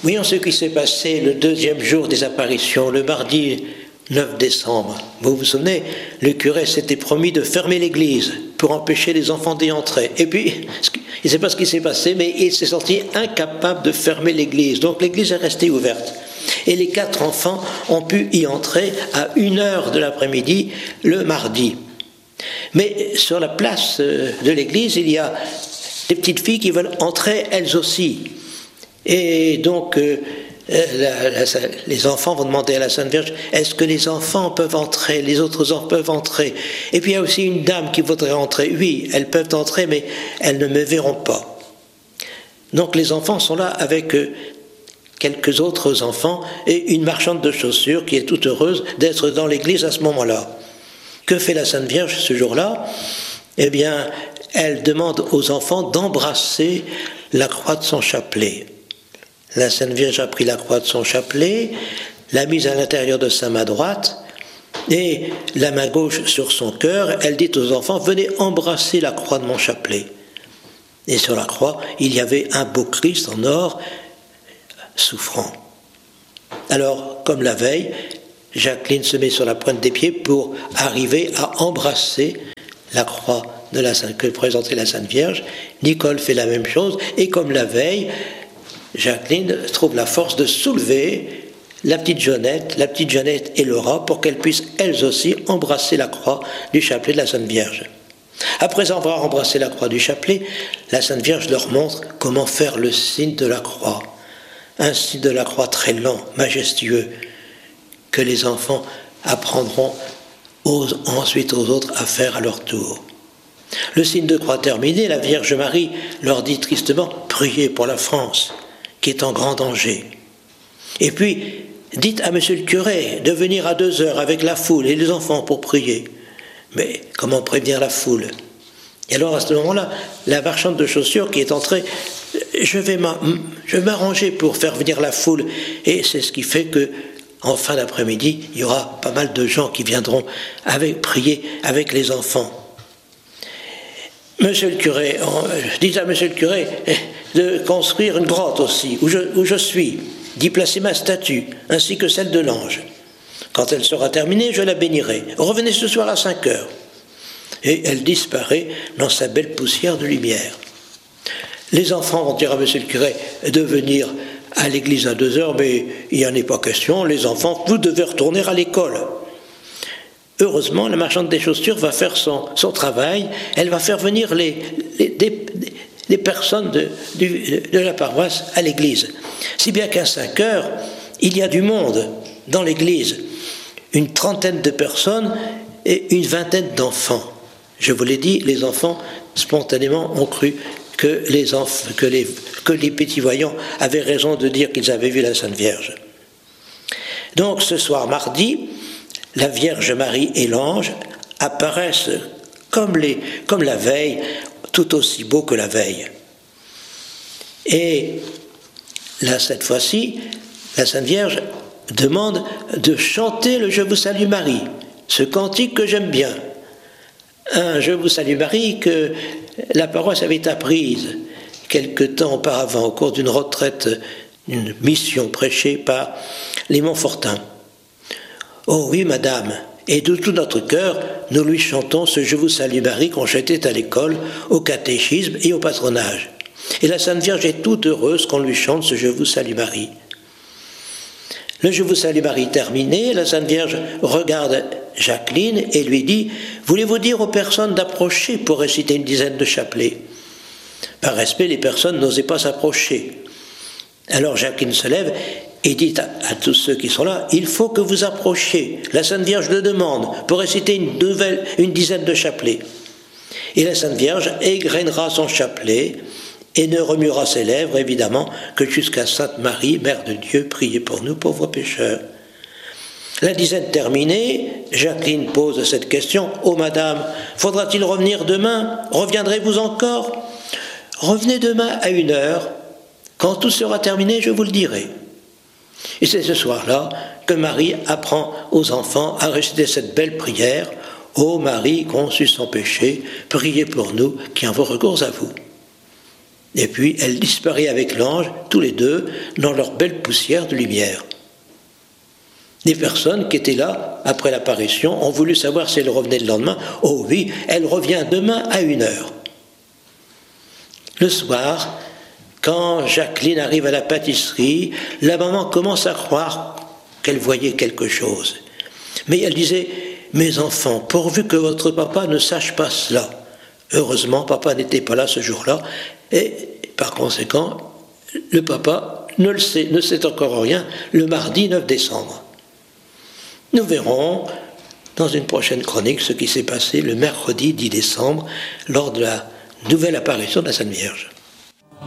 Voyons ce qui s'est passé le deuxième jour des apparitions, le mardi 9 décembre. Vous vous souvenez, le curé s'était promis de fermer l'église pour empêcher les enfants d'y entrer. Et puis, il ne sait pas ce qui s'est passé, mais il s'est senti incapable de fermer l'église. Donc l'église est restée ouverte. Et les 4 enfants ont pu y entrer à 1h de l'après-midi, le mardi. Mais sur la place de l'église, il y a des petites filles qui veulent entrer elles aussi. Et donc, les enfants vont demander à la Sainte Vierge, est-ce que les enfants peuvent entrer, les autres enfants peuvent entrer? Et puis il y a aussi une dame qui voudrait entrer. Oui, elles peuvent entrer, mais elles ne me verront pas. Donc les enfants sont là avec quelques autres enfants et une marchande de chaussures qui est toute heureuse d'être dans l'église à ce moment-là. Que fait la Sainte Vierge ce jour-là? Eh bien, elle demande aux enfants d'embrasser la croix de son chapelet. La Sainte Vierge a pris la croix de son chapelet, l'a mise à l'intérieur de sa main droite, et la main gauche sur son cœur, elle dit aux enfants, venez embrasser la croix de mon chapelet. Et sur la croix, il y avait un beau Christ en or, souffrant. Alors, comme la veille, Jacqueline se met sur la pointe des pieds pour arriver à embrasser la croix que présentait la Sainte Vierge. Nicole fait la même chose, et comme la veille, Jacqueline trouve la force de soulever la petite Jeannette et Laura pour qu'elles puissent elles aussi embrasser la croix du chapelet de la Sainte Vierge. Après avoir embrassé la croix du chapelet, la Sainte Vierge leur montre comment faire le signe de la croix. Un signe de la croix très lent, majestueux, que les enfants apprendront ensuite aux autres à faire à leur tour. Le signe de croix terminé, la Vierge Marie leur dit tristement « Priez pour la France ». Qui est en grand danger. Et puis, dites à monsieur le curé de venir à 2h avec la foule et les enfants pour prier. Mais comment prévenir la foule? Et alors, à ce moment-là, la marchande de chaussures qui est entrée, je vais m'arranger pour faire venir la foule. Et c'est ce qui fait que, en fin d'après-midi, il y aura pas mal de gens qui viendront prier avec les enfants. Monsieur le curé, dites à monsieur le curé de construire une grotte aussi, où je suis, d'y placer ma statue, ainsi que celle de l'ange. Quand elle sera terminée, je la bénirai. Revenez ce soir à 5h. Et elle disparaît dans sa belle poussière de lumière. Les enfants vont dire à monsieur le curé de venir à l'église à 2h, mais il n'y en est pas question, les enfants, vous devez retourner à l'école. Heureusement, la marchande des chaussures va faire son travail, elle va faire venir les personnes de la paroisse à l'église. Si bien qu'à 5h, il y a du monde dans l'église, une trentaine de personnes et une vingtaine d'enfants. Je vous l'ai dit, les enfants, spontanément, ont cru que les petits voyants avaient raison de dire qu'ils avaient vu la Sainte Vierge. Donc, ce soir mardi, la Vierge Marie et l'ange apparaissent comme la veille, tout aussi beaux que la veille. Et là, cette fois-ci, la Sainte Vierge demande de chanter le « Je vous salue Marie », ce cantique que j'aime bien. Un « Je vous salue Marie » que la paroisse avait apprise quelque temps auparavant au cours d'une retraite, une mission prêchée par les Montfortins. Oh oui, madame, et de tout notre cœur, nous lui chantons ce « Je vous salue Marie » qu'on chantait à l'école, au catéchisme et au patronage. Et la Sainte Vierge est toute heureuse qu'on lui chante ce « Je vous salue Marie ». Le « Je vous salue Marie » terminé, la Sainte Vierge regarde Jacqueline et lui dit « Voulez-vous dire aux personnes d'approcher pour réciter une dizaine de chapelets ?» Par respect, les personnes n'osaient pas s'approcher. Alors Jacqueline se lève et dit à tous ceux qui sont là, il faut que vous approchiez. La Sainte Vierge le demande pour réciter une dizaine de chapelets. Et la Sainte Vierge égrenera son chapelet et ne remuera ses lèvres, évidemment, que jusqu'à Sainte Marie, Mère de Dieu, priez pour nous pauvres pécheurs. La dizaine terminée, Jacqueline pose cette question, « Oh madame, faudra-t-il revenir demain? Reviendrez-vous encore? Revenez demain à 1h. Quand tout sera terminé, je vous le dirai. » Et c'est ce soir-là que Marie apprend aux enfants à réciter cette belle prière « Ô Marie conçue sans péché, priez pour nous qui avons recours à vous. » Et puis elle disparaît avec l'ange, tous les deux, dans leur belle poussière de lumière. Des personnes qui étaient là, après l'apparition, ont voulu savoir si elle revenait le lendemain. Oh oui, elle revient demain à 1h. Le soir, quand Jacqueline arrive à la pâtisserie, la maman commence à croire qu'elle voyait quelque chose. Mais elle disait, « Mes enfants, pourvu que votre papa ne sache pas cela. » Heureusement, papa n'était pas là ce jour-là, et par conséquent, le papa ne sait encore rien le mardi 9 décembre. Nous verrons dans une prochaine chronique ce qui s'est passé le mercredi 10 décembre lors de la nouvelle apparition de la Sainte Vierge.